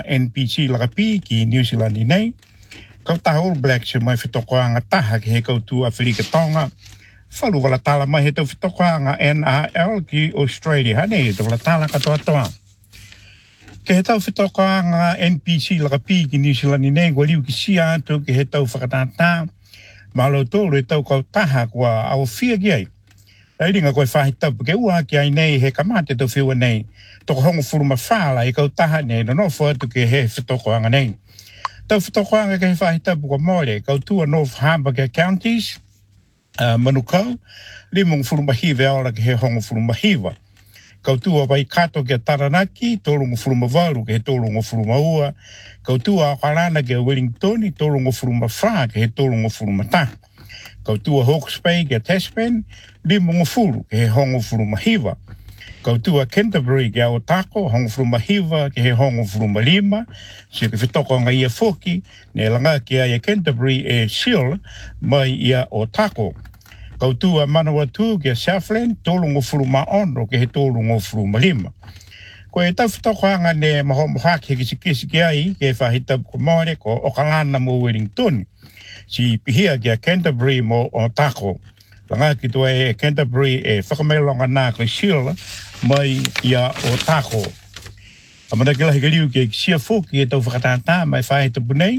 NPC lakapi ki New Zealand nei. Kau tahu All Blacks mai fitokoanga taha ki he kau tu Afrika Tonga. Falu wala tala mai he tau fitokoanga NRL ki Australia. Hane tau wala tala katoa toa. Ke he tau fitokoanga NPC lakapi ki New Zealand nei. Gua liu ki sia atu ki he tau whakatata. Malo tolu he tau kau taha kua au fia ki ai. Ai ringa koe whahitapu ke ua ki ai nei he kamate tau whiua nei. Toko hongo furuma whala i kau taha nei no nofo atu ke he whitokoanga nei. Tau whitokoanga ke he whahitapu ko mole kau tua North Harbour Counties, Manukau, limong furuma hiwa ora ke he hongo furuma hiwa. Kau tua wai kato ke Taranaki, tolungo furuma waru ke he tolungo furuma ua. Kau tua Akarana ke Wellingtoni, tolungo furuma wha ke he tolungo furuma ta. Kau tua Hawke's Bay ke Tasman, limong furu ke he hongo furuma hiwa. Kau tua Canterbury ke Aotako, hongo furuma hiwa ke he hongo furuma lima. Si ke whitoko nga ia foki, ne langa ke ia Canterbury e Seal mai ia Aotako. Kau tua Manawatu ke Southland, tolungo furuma ono ke he tolungo furuma lima. Ko e tau whitoko anga ne mahomohaki ke sikisi ke ai, ke whahitapu ko maore ko Okalana mo Wellington. Si pihia kia Canterbury mo Otago. Langa ki tua e Canterbury e whakamelonga nā koe Seal mai ia Otago. Amana ki lahi kaliu ke sia foki e tau whakatata mai whahitapu nei.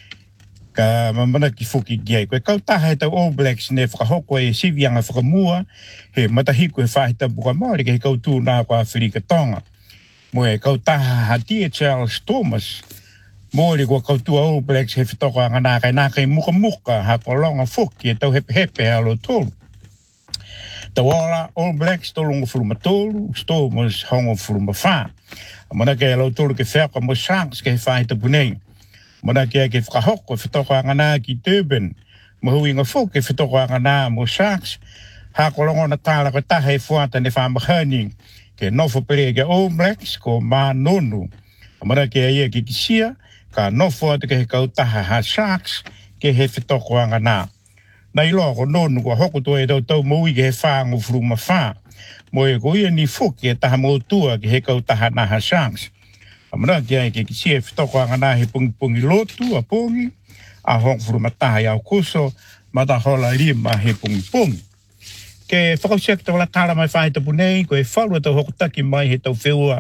Ka mamana ki foki ki ai. Koe kau taha e tau All Blacks ne whakahoko e sivianga whakamua he matahiko e whahitapu ka maori ke he kau tū nā kua Whirika Tonga. Mo e kau taha hatia Charles Thomas. Mōri kua kautua All Blacks he whitoko anga nā kai muka muka ha kua longa whuki e tau hepe hepe alo tolu. Tau ora All Blacks tolungo furuma tolu, Stormers hongo furuma wha. Mana ke alo tolu ke whaka mo Sharks ke he whahitapu nei. Mana ke whakahoko e whitoko anga nā ki Durban. Mahui ngā whuki e whitoko anga nā mo Sharks. Ha kua longa na tāla koe taha e whuata ne whamahani. Ke nofo pere ke All Blacks ko mā nonu. Mana ke ia ki kisia. Ka nofo atu ke he kautaha ha Sharks ke he whitoko anga nā. Nai loa ko nonu kua hoko toa e tau maui ke he whaangu furuma wha. Mo e ko ia ni whuki e taha mautua ke he kautaha nā ha Sharks. Amana ki ai ke kisi e whitoko anga nā he pungi lotu a pungi. A hongo furuma taha i au kuso mata hola rima he pungi. Ke whakausia ki tau la tala mai whahitapu nei ko e whalu e tau hokotaki mai he tau whiua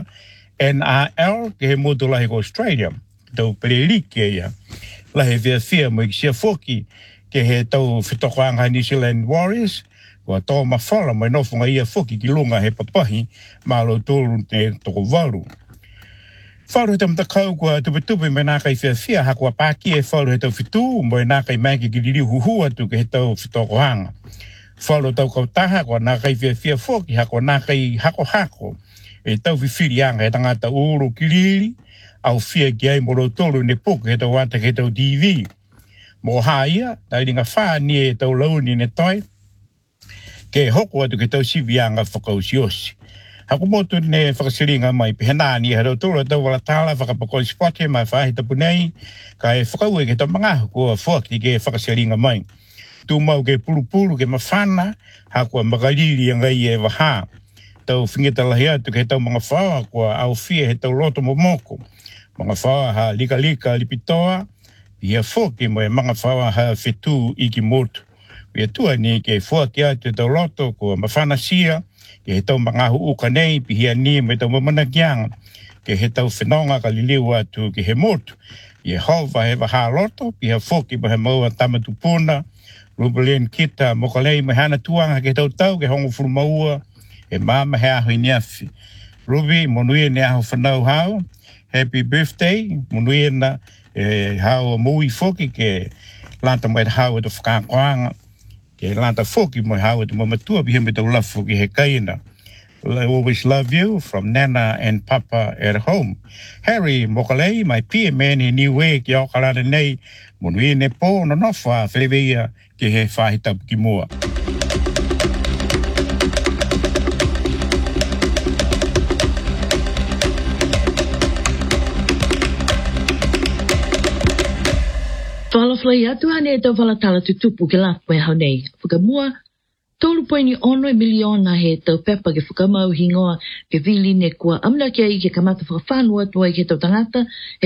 NRL ke he motolahi ko Australia. Tau perelike ia. Lahe vea mo i kisia foki ke he tau whitoko anga New Zealand Warriors. Kua tō mawhala mai nofunga ia foki ki lunga he papahi malo tōru te toko waru. Wharu he tau mtakau kua tupe mai nā kai vea ha kua pāki e wharu he tau whitu mo e nā kai maiki ki riri huhu atu ke he tau whitoko anga. Wharu tau kautaha kua nā kai vea foki ha kua nā kai hako. E tau whiwhiri anga he tangata uru ki riri. Au fia ki ai moro tolu ne puku he tau wata he tau DV. Mo haia, tai ringa whaa ni e tau launi ne toi. Ke hoko atu ke tau sivianga whakausiosi. Hako motu ne whakasiringa mai pehena ni he tau tolu tau wala tala whakapakoi spote mai whahitapu nei. Ka e whakaue ke tau mangahu kua whaki ke whakasiringa mai. Tu mau ke pulu ke mawhana, hako makariri ngai e waha. Tau whingitalahi atu ke tau mga whawa kua au fia he tau loto momoko. Mga whawa ha lika lipitoa, ia whoki mo e mga whawa ha whetu i ki motu. Ia tua ni ke whoki atu tau loto kua mawhanasia, ke he tau mga hu uka nei, pihia ni mo e tau mamana kianga, ke he tau whenonga ka liliu atu ke he motu. Ia hova he waha loto, pihia whoki mo he maua tamatupuna, Ruben kita mokalei me hana tuanga ke tau ke hongo furumaua, e mama he ahu niafi. Ruby, monuia ne ahu whanau hao, happy birthday, monuia na hao mui foki ke lanta mai hao e to whakakoanga, ke lanta foki mai hao e to mamatua bihe me tau lafu ki he kaina. I always love you from Nana and Papa at home. Harry Mokalei, my peer man he niu e ki Okalana nei, monuia ne po no nofa whelewea ke he whahitapu ki mua. Whalawhalai atu hane e tau whalatala tutupu ke lapu e hau nei. Whakamua, 3.1 miliona he tau pepa ke whakamau hingoa ke vili ne kua amna kia i ke kamata whakawhanua tua i ke tau tangata.